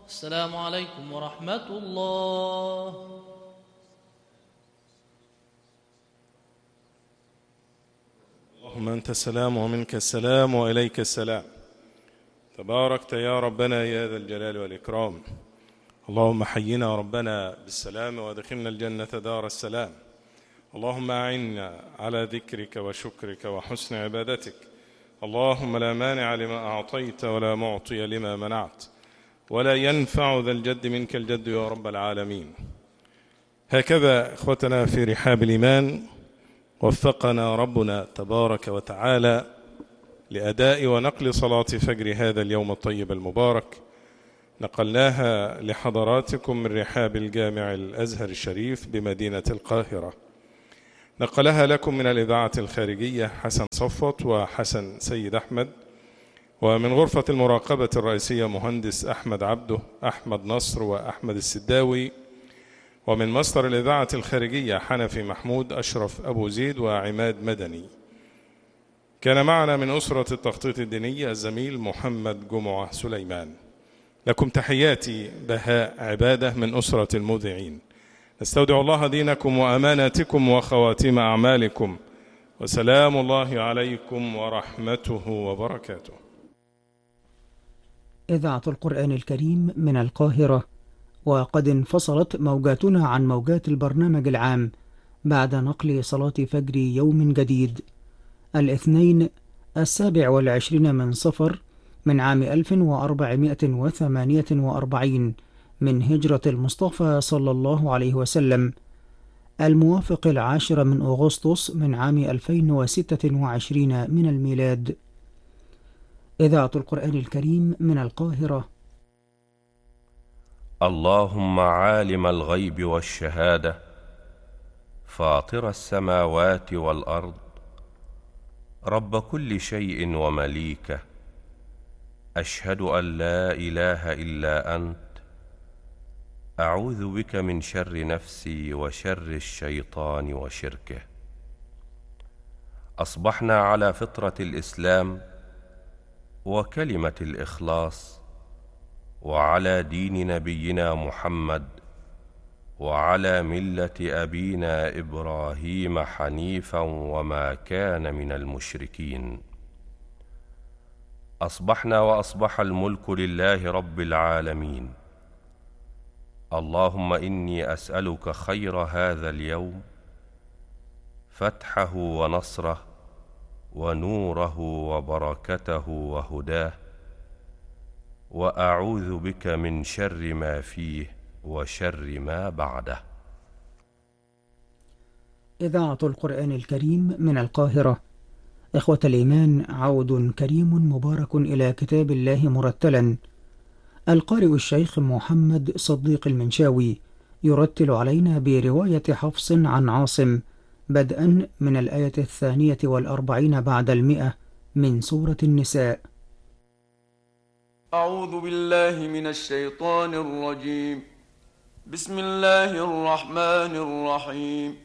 السلام عليكم ورحمة الله. اللهم أنت السلام ومنك السلام وإليك السلام. تباركت يا ربنا يا ذا الجلال والإكرام. اللهم حينا ربنا بالسلام وادخلنا الجنة دار السلام. اللهم أعنا على ذكرك وشكرك وحسن عبادتك. اللهم لا مانع لما أعطيت ولا معطي لما منعت ولا ينفع ذا الجد منك الجد يا رب العالمين. هكذا إخوتنا في رحاب الإيمان وفقنا ربنا تبارك وتعالى لأداء ونقل صلاة فجر هذا اليوم الطيب المبارك. نقلناها لحضراتكم من رحاب الجامع الأزهر الشريف بمدينة القاهرة. نقلها لكم من الإذاعة الخارجية حسن صفوت وحسن سيد أحمد، ومن غرفة المراقبة الرئيسية مهندس أحمد عبده، أحمد نصر وأحمد السداوي، ومن مصدر الإذاعة الخارجية حنفي محمود، أشرف أبو زيد وعماد مدني. كان معنا من أسرة التخطيط الديني الزميل محمد جمعة سليمان. لكم تحياتي بهاء عبادة من أسرة المذيعين. نستودع الله دينكم وأماناتكم وخواتيم أعمالكم، وسلام الله عليكم ورحمته وبركاته. إذاعة القرآن الكريم من القاهرة، وقد انفصلت موجاتنا عن موجات البرنامج العام بعد نقل صلاة فجر يوم جديد، الاثنين 27 من صفر من عام 1448 من هجرة المصطفى صلى الله عليه وسلم، الموافق 10 من أغسطس من عام 2026 من الميلاد. إذاعة القرآن الكريم من القاهرة. اللهم عالم الغيب والشهادة، فاطر السماوات والأرض، رب كل شيء ومليكه، أشهد أن لا إله إلا أنت، أعوذ بك من شر نفسي وشر الشيطان وشركه. أصبحنا على فطرة الإسلام وكلمة الإخلاص، وعلى دين نبينا محمد، وعلى ملة أبينا إبراهيم حنيفا وما كان من المشركين. أصبحنا وأصبح الملك لله رب العالمين. اللهم إني أسألك خير هذا اليوم، فتحه ونصره ونوره وبركته وهداه، وأعوذ بك من شر ما فيه وشر ما بعده. إذاعة القرآن الكريم من القاهرة. إخوة الإيمان، عود كريم مبارك إلى كتاب الله مرتلا. القارئ الشيخ محمد صديق المنشاوي يرتل علينا برواية حفص عن عاصم، بدءا من الآية 42 بعد 100 من سورة النساء. أعوذ بالله من الشيطان الرجيم. بسم الله الرحمن الرحيم.